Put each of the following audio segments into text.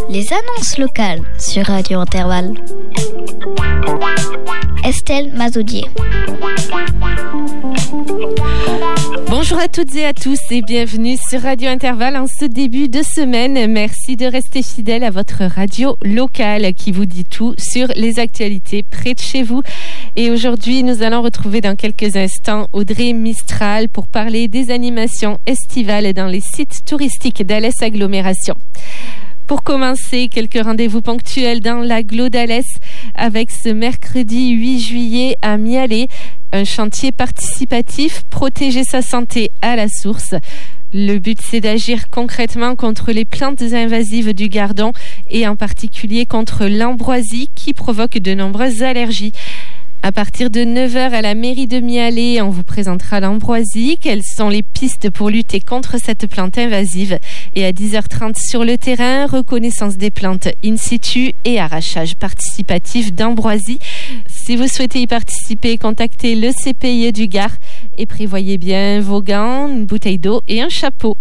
Les annonces locales sur Radio Intervalle. Estelle Mazoudier. Bonjour à toutes et à tous et bienvenue sur Radio Intervalle en ce début de semaine. Merci de rester fidèle à votre radio locale qui vous dit tout sur les actualités près de chez vous. Et aujourd'hui, nous allons retrouver dans quelques instants Audrey Mistral pour parler des animations estivales dans les sites touristiques d'Alès Agglomération. Pour commencer, quelques rendez-vous ponctuels dans l'agglo d'Alès avec ce mercredi 8 juillet à Mialet, un chantier participatif Protéger sa santé à la source. Le but, c'est d'agir concrètement contre les plantes invasives du Gardon et en particulier contre l'ambroisie qui provoque de nombreuses allergies. À partir de 9h à la mairie de Mialet, on vous présentera l'ambroisie, quelles sont les pistes pour lutter contre cette plante invasive. Et à 10h30 sur le terrain, reconnaissance des plantes in situ et arrachage participatif d'ambroisie. Si vous souhaitez y participer, contactez le CPIE du Gard et prévoyez bien vos gants, une bouteille d'eau et un chapeau.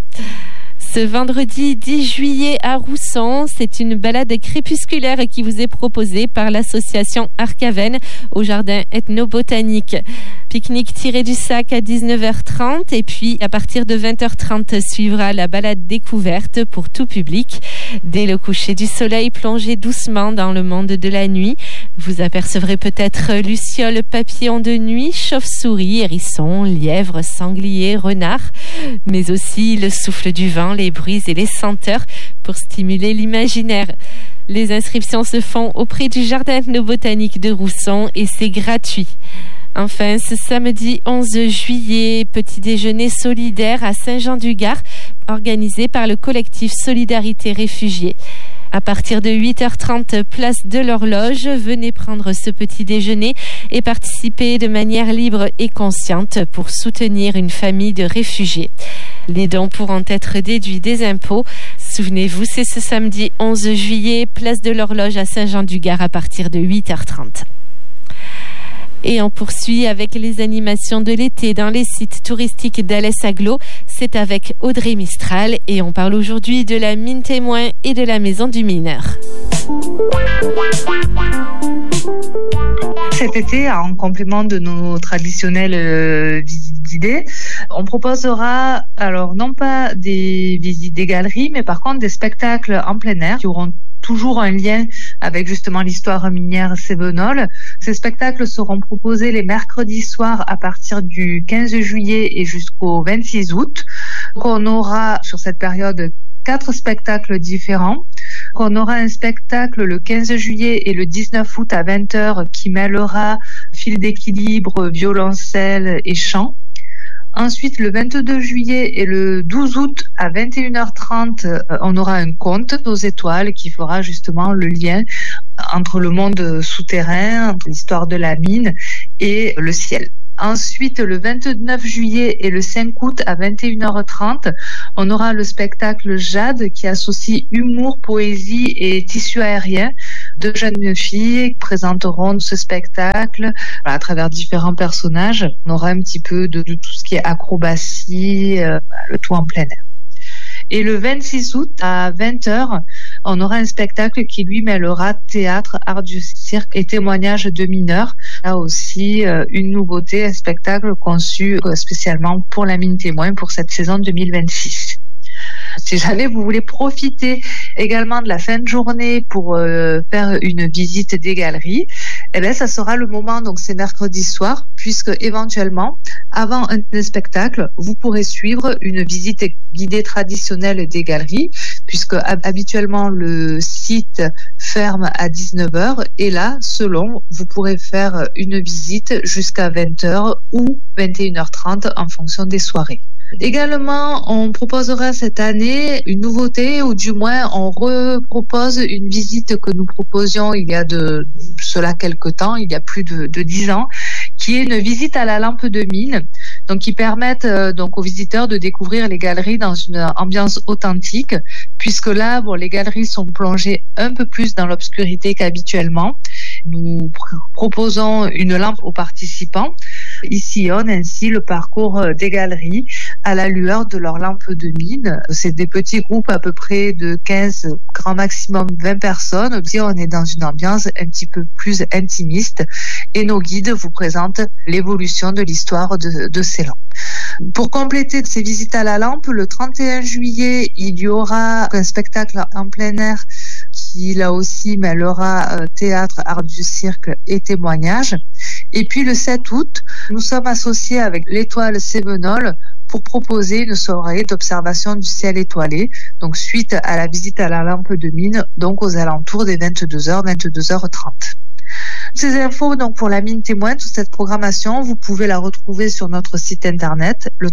Ce vendredi 10 juillet à Rousson, c'est une balade crépusculaire qui vous est proposée par l'association Arcaven au jardin ethnobotanique. Pique-nique tiré du sac à 19h30 et puis à partir de 20h30 suivra la balade découverte pour tout public. Dès le coucher du soleil, plongez doucement dans le monde de la nuit. Vous apercevrez peut-être lucioles, papillons de nuit, chauves-souris, hérissons, lièvres, sangliers, renards, mais aussi le souffle du vent, les bruits et les senteurs pour stimuler l'imaginaire. Les inscriptions se font auprès du jardin ethnobotanique de Rousson et c'est gratuit. Enfin, ce samedi 11 juillet, petit déjeuner solidaire à Saint-Jean-du-Gard, organisé par le collectif Solidarité Réfugiés. À partir de 8h30, place de l'Horloge, venez prendre ce petit déjeuner et participer de manière libre et consciente pour soutenir une famille de réfugiés. Les dons pourront être déduits des impôts. Souvenez-vous, c'est ce samedi 11 juillet, place de l'Horloge à Saint-Jean-du-Gard à partir de 8h30. Et on poursuit avec les animations de l'été dans les sites touristiques d'Alès Agglo. C'est avec Audrey Mistral et on parle aujourd'hui de la mine témoin et de la maison du mineur. Cet été, en complément de nos traditionnelles visites guidées, on proposera alors non pas des visites des galeries, mais par contre des spectacles en plein air qui auront toujours un lien avec justement l'histoire minière cévenole. Ces spectacles seront proposés les mercredis soirs à partir du 15 juillet et jusqu'au 26 août. Donc on aura sur cette période 4 spectacles différents. On aura un spectacle le 15 juillet et le 19 août à 20h qui mêlera fil d'équilibre, violoncelle et chant. Ensuite, le 22 juillet et le 12 août à 21h30, on aura un conte aux étoiles qui fera justement le lien entre le monde souterrain, entre l'histoire de la mine et le ciel. Ensuite, le 29 juillet et le 5 août à 21h30, on aura le spectacle Jade qui associe humour, poésie et tissu aérien. 2 jeunes filles présenteront ce spectacle à travers différents personnages. On aura un petit peu de tout ce qui est acrobatie, le tout en plein air. Et le 26 août à 20h, on aura un spectacle qui lui mêlera théâtre, art du cirque et témoignages de mineurs. Là aussi, une nouveauté, un spectacle conçu spécialement pour la mine témoin pour cette saison 2026. Si jamais vous voulez profiter également de la fin de journée pour faire une visite des galeries, eh bien, ça sera le moment, donc c'est mercredi soir, puisque éventuellement, avant un spectacle, vous pourrez suivre une visite guidée traditionnelle des galeries, puisque habituellement le site ferme à 19h et là, selon, vous pourrez faire une visite jusqu'à 20h ou 21h30 en fonction des soirées. Également, on proposera cette année une nouveauté, ou du moins on repropose une visite que nous proposions il y a de cela quelque temps, il y a plus de 10 ans, qui est une visite à la lampe de mine, donc qui permettent donc aux visiteurs de découvrir les galeries dans une ambiance authentique, puisque là, bon, les galeries sont plongées un peu plus dans l'obscurité qu'habituellement. Nous proposons une lampe aux participants Ils sillonnent ainsi le parcours des galeries à la lueur de leurs lampes de mine. C'est des petits groupes à peu près de 15, grand maximum 20 personnes. On est dans une ambiance un petit peu plus intimiste et nos guides vous présentent l'évolution de l'histoire de ces lampes. Pour compléter ces visites à la lampe, le 31 juillet, il y aura un spectacle en plein air qui, là aussi, mêlera théâtre, art du cirque et témoignages. Et puis le 7 août, nous sommes associés avec l'Étoile Cévenol pour proposer une soirée d'observation du ciel étoilé, donc suite à la visite à la lampe de mine, donc aux alentours des 22h, 22h30. Ces infos donc pour la mine témoin, toute cette programmation, vous pouvez la retrouver sur notre site internet, le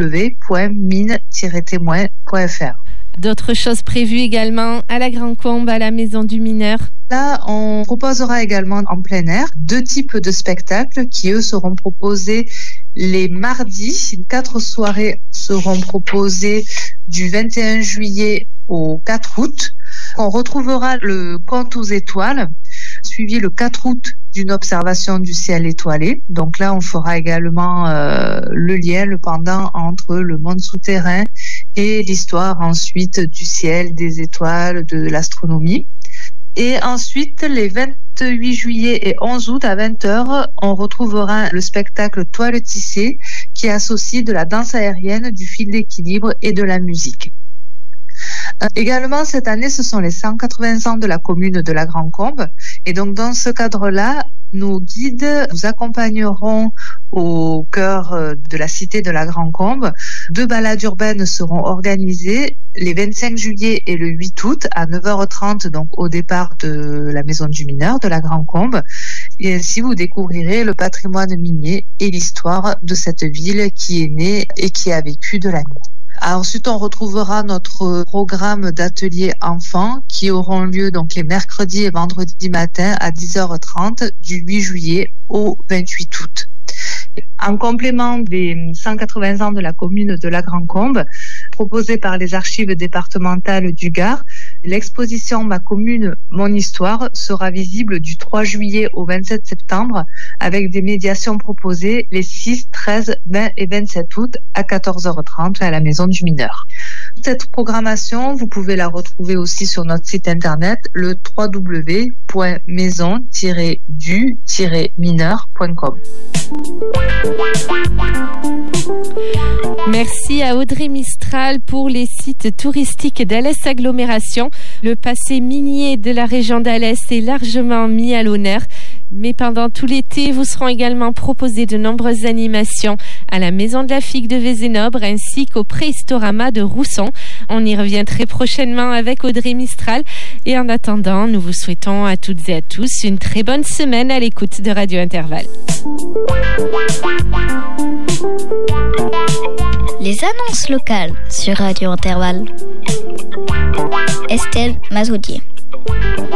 www.mine-témoin.fr. D'autres choses prévues également à la Grande Combe, à la Maison du Mineur. Là, on proposera également en plein air 2 types de spectacles qui, eux, seront proposés les mardis. 4 soirées seront proposées du 21 juillet au 4 août. On retrouvera le conte aux étoiles, suivi le 4 août d'une observation du ciel étoilé. Donc là, on fera également le lien, le pendant entre le monde souterrain et l'histoire ensuite du ciel, des étoiles, de l'astronomie. Et ensuite, les 28 juillet et 11 août à 20h, on retrouvera le spectacle Toile tissée qui associe de la danse aérienne, du fil d'équilibre et de la musique. Également, cette année, ce sont les 180 ans de la commune de la Grande Combe. Et donc, dans ce cadre-là, nos guides vous accompagneront au cœur de la cité de la Grande Combe. 2 balades urbaines seront organisées les 25 juillet et le 8 août à 9h30, donc au départ de la Maison du Mineur de la Grande Combe. Et ainsi, vous découvrirez le patrimoine minier et l'histoire de cette ville qui est née et qui a vécu de la mine. Ensuite, on retrouvera notre programme d'ateliers enfants qui auront lieu donc les mercredis et vendredis matin à 10h30 du 8 juillet au 28 août. En complément des 180 ans de la commune de la Grande Combe, proposée par les archives départementales du Gard, l'exposition Ma commune, mon histoire sera visible du 3 juillet au 27 septembre avec des médiations proposées les 6, 13, 20 et 27 août à 14h30 à la Maison du Mineur. Cette programmation, vous pouvez la retrouver aussi sur notre site internet, le www.maison-du-mineur.com. Merci à Audrey Mistral pour les sites touristiques d'Alès Agglomération. Le passé minier de la région d'Alès est largement mis à l'honneur. Mais pendant tout l'été, vous seront également proposées de nombreuses animations à la Maison de la Figue de Vézénobre ainsi qu'au Préhistorama de Rousson. On y revient très prochainement avec Audrey Mistral. Et en attendant, nous vous souhaitons à toutes et à tous une très bonne semaine à l'écoute de Radio Intervalle. Les annonces locales sur Radio Intervalle. Estelle Mazoudier.